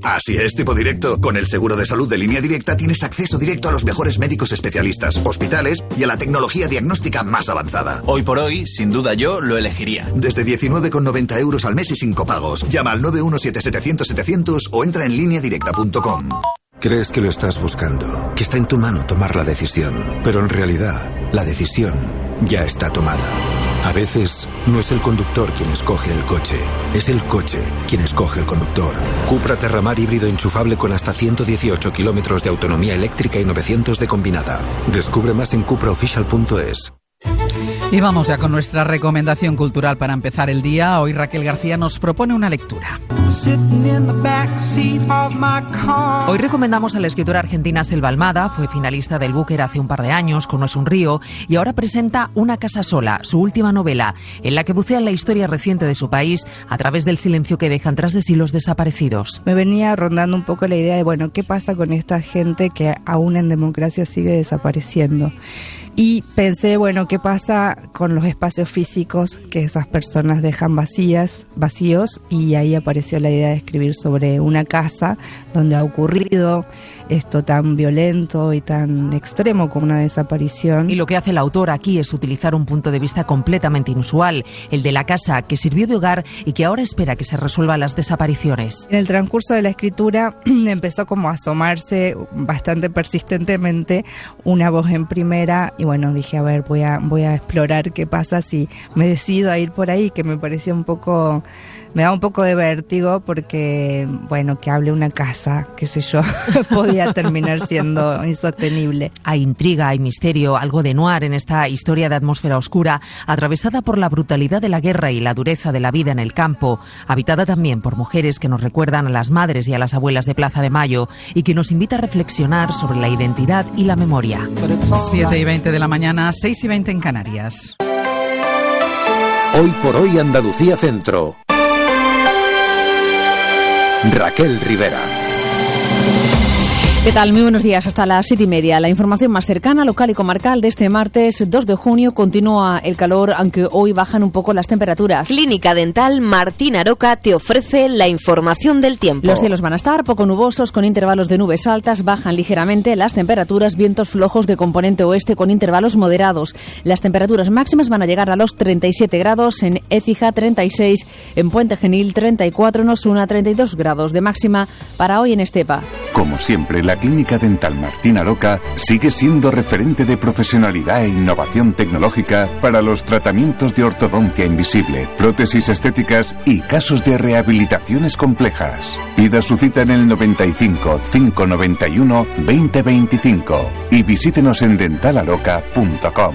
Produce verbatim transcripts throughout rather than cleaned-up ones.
Así es, tipo directo. Con el seguro de salud de Línea Directa tienes acceso directo a los mejores médicos especialistas, hospitales y a la tecnología diagnóstica más avanzada. Hoy por hoy, sin duda yo lo elegiría. Desde diecinueve con noventa euros al mes y sin copagos. Llama al nueve uno siete setecientos setecientos o entra en línea directa punto com. Crees que lo estás buscando, que está en tu mano tomar la decisión, pero en realidad, la decisión ya está tomada. A veces, no es el conductor quien escoge el coche, es el coche quien escoge el conductor. Cupra Terramar híbrido enchufable con hasta ciento dieciocho kilómetros de autonomía eléctrica y novecientos de combinada. Descubre más en cupra oficial punto es. Y vamos ya con nuestra recomendación cultural para empezar el día. Hoy Raquel García nos propone una lectura. Hoy recomendamos a la escritora argentina Selva Almada. Fue finalista del Booker hace un par de años con No es un río y ahora presenta Una casa sola, su última novela, en la que bucea en la historia reciente de su país a través del silencio que dejan tras de sí los desaparecidos. Me venía rondando un poco la idea de, bueno, ¿qué pasa con esta gente que aún en democracia sigue desapareciendo? Y pensé, bueno, ¿qué pasa con los espacios físicos que esas personas dejan vacías, vacíos? Y ahí apareció la idea de escribir sobre una casa donde ha ocurrido esto tan violento y tan extremo como una desaparición. Y lo que hace el autor aquí es utilizar un punto de vista completamente inusual, el de la casa que sirvió de hogar y que ahora espera que se resuelvan las desapariciones. En el transcurso de la escritura empezó como a asomarse bastante persistentemente una voz en primera y bueno, dije, a ver, voy a, voy a explorar qué pasa si me decido a ir por ahí, que me parecía un poco... Me da un poco de vértigo porque, bueno, que hable una casa, qué sé yo, podía terminar siendo insostenible. Hay intriga, hay misterio, algo de noir en esta historia de atmósfera oscura, atravesada por la brutalidad de la guerra y la dureza de la vida en el campo, habitada también por mujeres que nos recuerdan a las madres y a las abuelas de Plaza de Mayo y que nos invita a reflexionar sobre la identidad y la memoria. siete y veinte de la mañana, seis y veinte en Canarias. Hoy por hoy Andalucía Centro. Raquel Rivera. ¿Qué tal? Muy buenos días. Hasta las siete y media. La información más cercana, local y comarcal de este martes dos de junio. Continúa el calor, aunque hoy bajan un poco las temperaturas. Clínica Dental Martín Aroca te ofrece la información del tiempo. Los cielos van a estar poco nubosos, con intervalos de nubes altas. Bajan ligeramente las temperaturas, vientos flojos de componente oeste con intervalos moderados. Las temperaturas máximas van a llegar a los treinta y siete grados en Écija, treinta y seis en Puente Genil, treinta y cuatro en Osuna, treinta y dos grados de máxima para hoy en Estepa. Como siempre, la Clínica Dental Martín Aroca sigue siendo referente de profesionalidad e innovación tecnológica para los tratamientos de ortodoncia invisible, prótesis estéticas y casos de rehabilitaciones complejas. Pida su cita en el noventa y cinco, cinco noventa y uno, veinte veinticinco y visítenos en dental aroca punto com.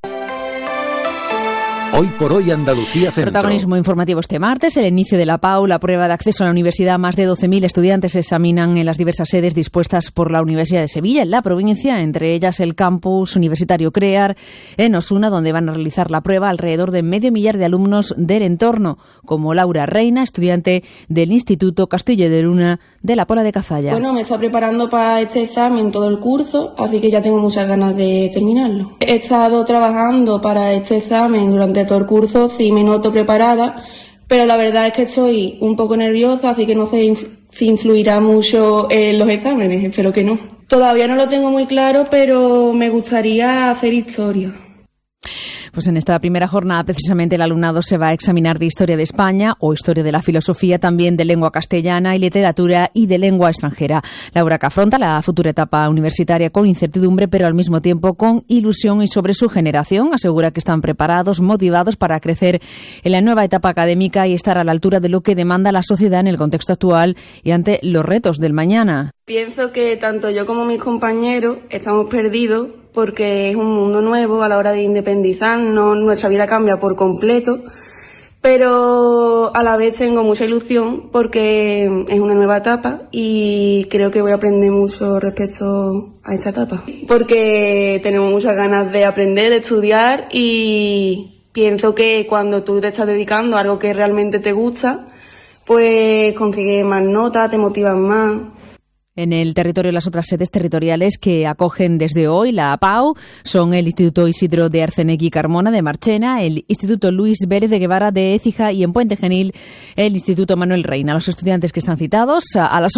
Hoy por hoy Andalucía Centro. Protagonismo informativo este martes, el inicio de la P A U, la prueba de acceso a la universidad. Más de doce mil estudiantes se examinan en las diversas sedes dispuestas por la Universidad de Sevilla, en la provincia, entre ellas el campus universitario CREAR, en Osuna, donde van a realizar la prueba alrededor de medio millar de alumnos del entorno, como Laura Reina, estudiante del Instituto Castillo de Luna de la Pola de Cazalla. Bueno, me está preparando para este examen todo el curso, así que ya tengo muchas ganas de terminarlo. He estado trabajando para este examen durante todo el curso, sí me noto preparada, pero la verdad es que estoy un poco nerviosa, así que no sé si influirá mucho en los exámenes, espero que no. Todavía no lo tengo muy claro, pero me gustaría hacer historia. Pues en esta primera jornada precisamente el alumnado se va a examinar de Historia de España o Historia de la Filosofía, también de Lengua Castellana y Literatura y de Lengua Extranjera. Laura, que afronta la futura etapa universitaria con incertidumbre, pero al mismo tiempo con ilusión, y sobre su generación asegura que están preparados, motivados para crecer en la nueva etapa académica y estar a la altura de lo que demanda la sociedad en el contexto actual y ante los retos del mañana. Pienso que tanto yo como mis compañeros estamos perdidos porque es un mundo nuevo a la hora de independizarnos, nuestra vida cambia por completo, pero a la vez tengo mucha ilusión porque es una nueva etapa y creo que voy a aprender mucho respecto a esta etapa, porque tenemos muchas ganas de aprender, de estudiar, y pienso que cuando tú te estás dedicando a algo que realmente te gusta, pues consigues más notas, te motivas más. En el territorio, las otras sedes territoriales que acogen desde hoy la P A U son el Instituto Isidro de Arcenegui Carmona de Marchena, el Instituto Luis Vélez de Guevara de Écija y en Puente Genil el Instituto Manuel Reina. Los estudiantes que están citados a las